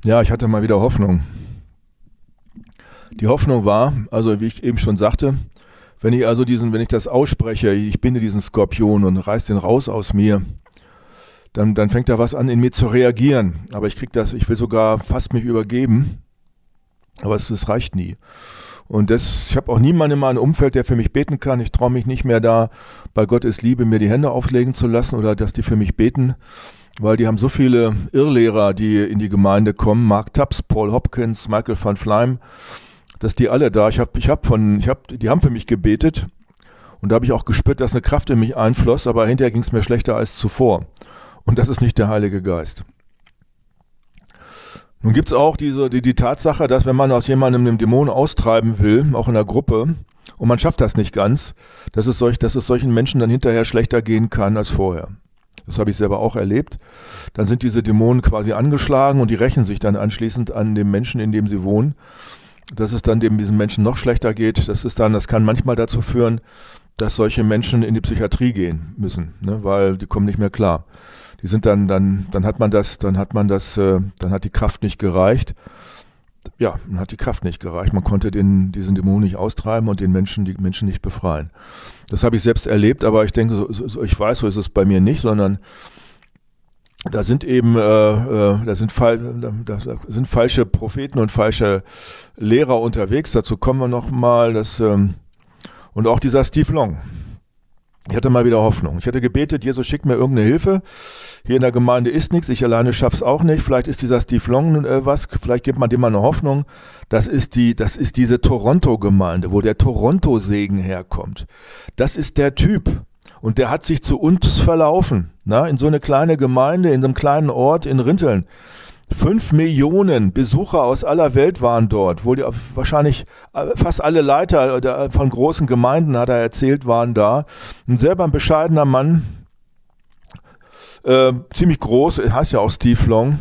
Ja, ich hatte mal wieder Hoffnung. Die Hoffnung war, also wie ich eben schon sagte, wenn ich das ausspreche, ich binde diesen Skorpion und reiß den raus aus mir, dann fängt da was an in mir zu reagieren. Aber ich will sogar fast mich übergeben, aber es reicht nie. Und ich habe auch niemanden in meinem Umfeld, der für mich beten kann. Ich traue mich nicht mehr da, bei Gott ist Liebe, mir die Hände auflegen zu lassen oder dass die für mich beten, weil die haben so viele Irrlehrer, die in die Gemeinde kommen. Mark Tubbs, Paul Hopkins, Michael van Fleim, dass die alle da, die haben für mich gebetet und da habe ich auch gespürt, dass eine Kraft in mich einfloss, aber hinterher ging es mir schlechter als zuvor. Und das ist nicht der Heilige Geist. Nun gibt es auch die Tatsache, dass wenn man aus jemandem einen Dämon austreiben will, auch in einer Gruppe, und man schafft das nicht ganz, dass es solchen Menschen dann hinterher schlechter gehen kann als vorher. Das habe ich selber auch erlebt. Dann sind diese Dämonen quasi angeschlagen und die rächen sich dann anschließend an dem Menschen, in dem sie wohnen. Dass es dann diesen Menschen noch schlechter geht, das kann manchmal dazu führen, dass solche Menschen in die Psychiatrie gehen müssen, ne, weil die kommen nicht mehr klar. Die sind dann hat die Kraft nicht gereicht. Ja, dann hat die Kraft nicht gereicht. Man konnte diesen Dämon nicht austreiben und die Menschen nicht befreien. Das habe ich selbst erlebt, aber ich denke, ich weiß, so ist es bei mir nicht, sondern da sind falsche Propheten und falsche Lehrer unterwegs. Dazu kommen wir nochmal. Und auch dieser Steve Long. Ich hatte mal wieder Hoffnung. Ich hatte gebetet, Jesus, schick mir irgendeine Hilfe. Hier in der Gemeinde ist nichts, ich alleine schaff's auch nicht. Vielleicht ist dieser Steve Long was, vielleicht gibt man dem mal eine Hoffnung. Das ist diese Toronto-Gemeinde, wo der Toronto-Segen herkommt. Das ist der Typ. Und der hat sich zu uns verlaufen, in so eine kleine Gemeinde, in so einem kleinen Ort in Rinteln. 5 Millionen Besucher aus aller Welt waren dort, wohl wahrscheinlich fast alle Leiter von großen Gemeinden, hat er erzählt, waren da. Und selber ein bescheidener Mann, ziemlich groß, heißt ja auch Steve Long,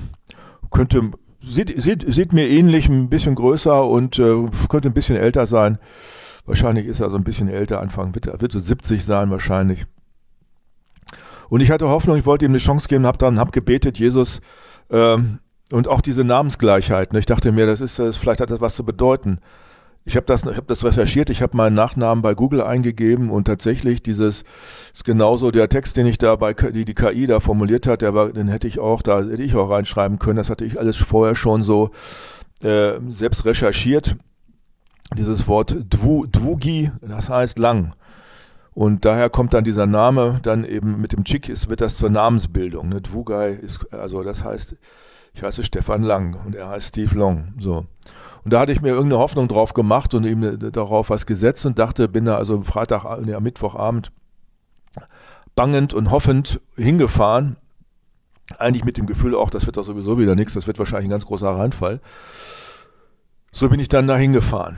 sieht mir ähnlich, ein bisschen größer und könnte ein bisschen älter sein. Wahrscheinlich ist er so ein bisschen älter, wird so 70 sein wahrscheinlich. Und ich hatte Hoffnung, ich wollte ihm eine Chance geben, hab gebetet, Jesus, und auch diese Namensgleichheit. Ne? Ich dachte mir, vielleicht hat das was zu bedeuten. Ich habe das recherchiert, ich habe meinen Nachnamen bei Google eingegeben und tatsächlich ist genauso der Text, den ich da die KI da formuliert hat, den hätte ich auch reinschreiben können. Das hatte ich alles vorher schon so selbst recherchiert. Dieses Wort Dwugi, das heißt lang. Und daher kommt dann dieser Name, dann eben mit dem Chick wird das zur Namensbildung. Ne? Dwugai das heißt, ich heiße Stefan Lang und er heißt Steve Long. So. Und da hatte ich mir irgendeine Hoffnung drauf gemacht und ihm darauf was gesetzt und bin da also am Mittwochabend bangend und hoffend hingefahren. Eigentlich mit dem Gefühl auch, das wird doch sowieso wieder nichts, das wird wahrscheinlich ein ganz großer Reinfall. So bin ich dann da hingefahren.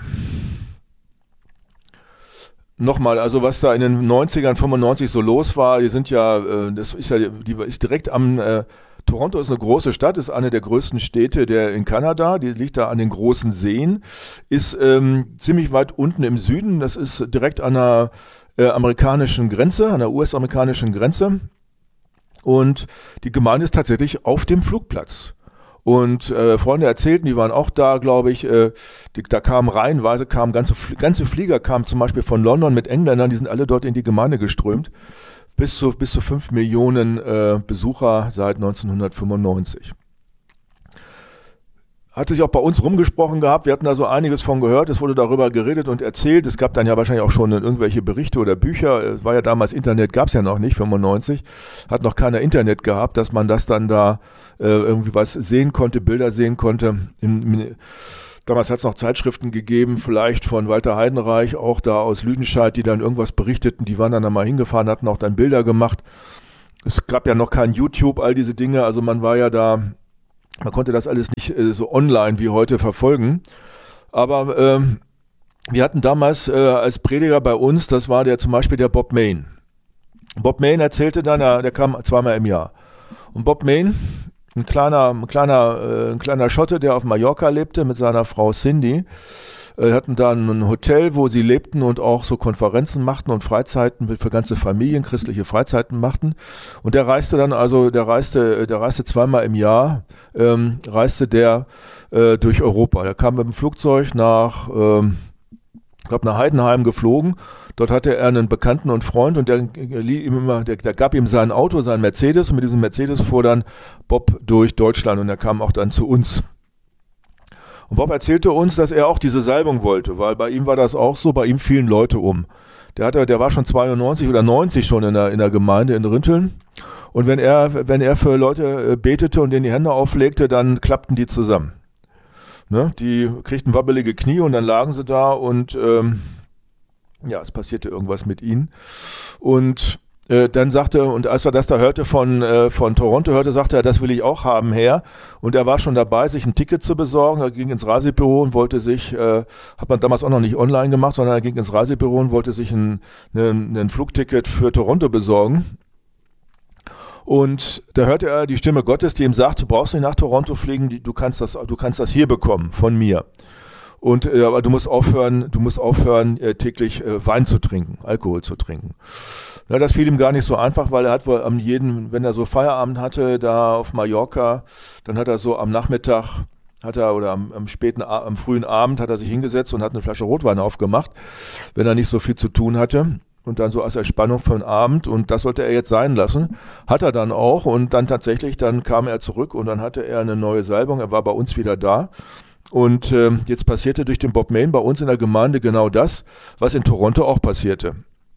Nochmal, also was da in den 90ern, 95 so los war, die ist direkt Toronto ist eine große Stadt, ist eine der größten Städte in Kanada, die liegt da an den großen Seen, ist ziemlich weit unten im Süden, das ist direkt an der amerikanischen Grenze, an der US-amerikanischen Grenze und die Gemeinde ist tatsächlich auf dem Flugplatz. Und Freunde erzählten, die waren auch da, glaube ich, da kamen reihenweise, ganze Flieger kamen zum Beispiel von London mit Engländern, die sind alle dort in die Gemeinde geströmt. Bis zu 5 Millionen Besucher seit 1995. Hatte sich auch bei uns rumgesprochen gehabt, wir hatten da so einiges von gehört, es wurde darüber geredet und erzählt, es gab dann ja wahrscheinlich auch schon irgendwelche Berichte oder Bücher, es war ja damals Internet, gab es ja noch nicht, 95, hat noch keiner Internet gehabt, dass man das dann da irgendwie was sehen konnte, Bilder sehen konnte. Damals hat es noch Zeitschriften gegeben, vielleicht von Walter Heidenreich, auch da aus Lüdenscheid, die dann irgendwas berichteten, die waren dann da mal hingefahren, hatten auch dann Bilder gemacht. Es gab ja noch kein YouTube, all diese Dinge, also man war ja da, man konnte das alles nicht so online wie heute verfolgen. Aber wir hatten damals als Prediger bei uns, das war zum Beispiel der Bob Mayne. Bob Mayne erzählte dann, der kam zweimal im Jahr. Und Bob Mayne, ein kleiner Schotte, der auf Mallorca lebte mit seiner Frau Cindy, hatten da ein Hotel, wo sie lebten und auch so Konferenzen machten und Freizeiten für ganze Familien, christliche Freizeiten machten. Und der reiste dann, also der reiste zweimal im Jahr, reiste der durch Europa. Der kam mit dem Flugzeug nach, ich glaube, nach Heidenheim geflogen. Dort hatte er einen Bekannten und Freund und der gab ihm sein Auto, sein Mercedes, und mit diesem Mercedes fuhr dann Bob durch Deutschland und er kam auch dann zu uns. Und Bob erzählte uns, dass er auch diese Salbung wollte, weil bei ihm war das auch so, bei ihm fielen Leute um. Der war schon 92 oder 90 schon in der Gemeinde in Rinteln. Und wenn er für Leute betete und denen die Hände auflegte, dann klappten die zusammen. Ne? Die kriegten wabbelige Knie und dann lagen sie da und es passierte irgendwas mit ihnen. Und dann sagte, und als er das da hörte von Toronto hörte, sagte er, das will ich auch haben, Herr. Und er war schon dabei, sich ein Ticket zu besorgen. Er ging ins Reisebüro und wollte sich, hat man damals auch noch nicht online gemacht, sondern er ging ins Reisebüro und wollte sich ein Flugticket für Toronto besorgen. Und da hörte er die Stimme Gottes, die ihm sagt, du brauchst nicht nach Toronto fliegen, du kannst das hier bekommen von mir. Und aber du musst aufhören, täglich Wein zu trinken, Alkohol zu trinken. Ja, das fiel ihm gar nicht so einfach, weil er hat wohl wenn er so Feierabend hatte, da auf Mallorca, dann hat er so am Nachmittag, am frühen Abend hat er sich hingesetzt und hat eine Flasche Rotwein aufgemacht, wenn er nicht so viel zu tun hatte. Und dann so als Entspannung für den Abend, und das sollte er jetzt sein lassen. Hat er dann auch, und dann tatsächlich, dann kam er zurück und dann hatte er eine neue Salbung, er war bei uns wieder da. Und jetzt passierte durch den Bob Mayne bei uns in der Gemeinde genau das, was in Toronto auch passierte.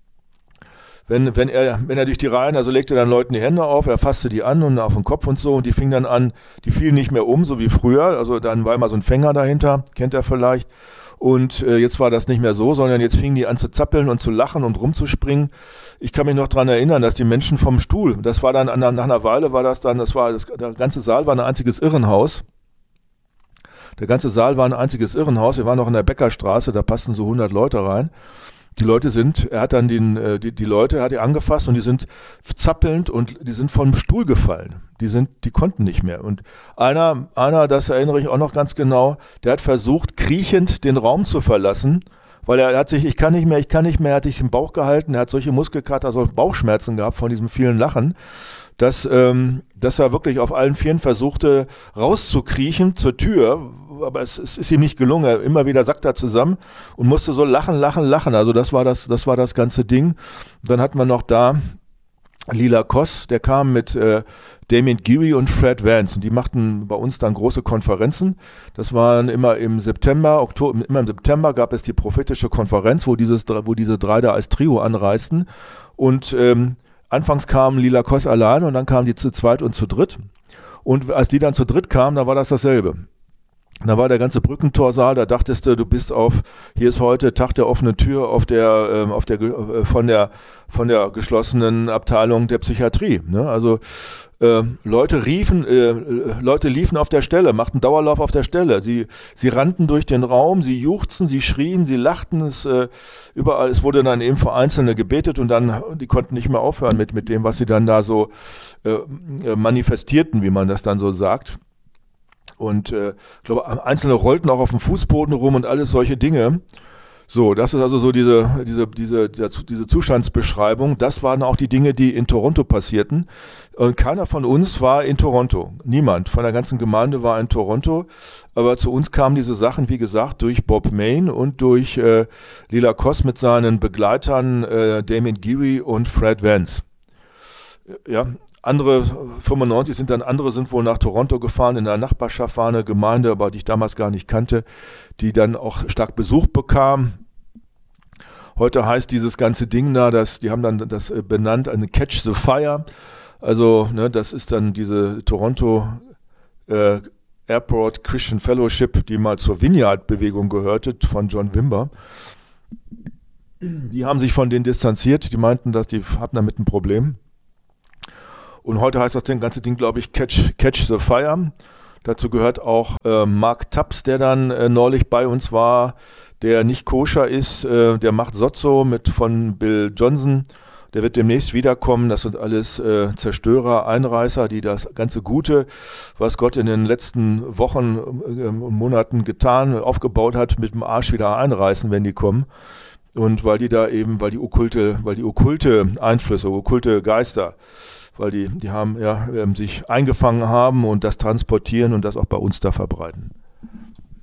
Wenn er durch die Reihen, also legte dann Leuten die Hände auf, er fasste die an und auf den Kopf und so, und die fingen dann an, die fielen nicht mehr um, so wie früher, also dann war immer so ein Fänger dahinter, kennt er vielleicht, und jetzt war das nicht mehr so, sondern jetzt fingen die an zu zappeln und zu lachen und rumzuspringen. Ich kann mich noch daran erinnern, dass die Menschen vom Stuhl, das war dann, nach einer Weile war das dann, der ganze Saal war ein einziges Irrenhaus. Der ganze Saal war ein einziges Irrenhaus, wir waren noch in der Bäckerstraße, da passten so 100 Leute rein. Er hat dann die Leute hat er angefasst und die sind zappelnd und die sind vom Stuhl gefallen. Die konnten nicht mehr. Und einer, das erinnere ich auch noch ganz genau, der hat versucht, kriechend den Raum zu verlassen, weil er hat sich, ich kann nicht mehr, er hat sich im Bauch gehalten, er hat solche Muskelkater, so Bauchschmerzen gehabt von diesem vielen Lachen, dass er wirklich auf allen Vieren versuchte, rauszukriechen zur Tür, aber es ist ihm nicht gelungen. Immer wieder sackt er zusammen und musste so lachen. Also das war das ganze Ding. Und dann hatten wir noch da Lila Koss, der kam mit Damien Geary und Fred Vance, und die machten bei uns dann große Konferenzen. Das waren immer im September, gab es die prophetische Konferenz, wo diese drei da als Trio anreisten. Und anfangs kamen Lila Koss allein und dann kamen die zu zweit und zu dritt. Und als die dann zu dritt kamen, da war das dasselbe. Da war der ganze Brückentorsaal, da dachtest du, hier ist heute Tag der offenen Tür von der geschlossenen Abteilung der Psychiatrie. Ne? Also Leute liefen auf der Stelle, machten Dauerlauf auf der Stelle. Sie rannten durch den Raum, sie juchzten, sie schrien, sie lachten. Es wurde dann eben für Einzelne gebetet und dann, die konnten nicht mehr aufhören mit dem, was sie dann da so manifestierten, wie man das dann so sagt. Und ich glaube, Einzelne rollten auch auf dem Fußboden rum und alles solche Dinge. So, das ist also so diese Zustandsbeschreibung. Das waren auch die Dinge, die in Toronto passierten. Und keiner von uns war in Toronto. Niemand von der ganzen Gemeinde war in Toronto. Aber zu uns kamen diese Sachen, wie gesagt, durch Bob Mayne und durch Lila Koss mit seinen Begleitern Damien Geary und Fred Vance. Ja. Andere 95 sind wohl nach Toronto gefahren. In der Nachbarschaft war eine Gemeinde, aber die ich damals gar nicht kannte, die dann auch stark Besuch bekam. Heute heißt dieses ganze Ding da, die haben dann das benannt, eine Catch the Fire. Also, ne, das ist dann diese Toronto Airport Christian Fellowship, die mal zur Vineyard-Bewegung gehörte, von John Wimber. Die haben sich von denen distanziert. Die meinten, dass die hatten damit ein Problem. Und heute heißt das ganze Ding, glaube ich, Catch the Fire. Dazu gehört auch Mark Taps, der dann neulich bei uns war, der nicht koscher ist, der macht Sozzo von Bill Johnson. Der wird demnächst wiederkommen. Das sind alles Zerstörer, Einreißer, die das ganze Gute, was Gott in den letzten Wochen und Monaten getan, aufgebaut hat, mit dem Arsch wieder einreißen, wenn die kommen. Und weil die okkulte Einflüsse, okkulte Geister, weil die haben sich eingefangen haben und das transportieren und das auch bei uns da verbreiten.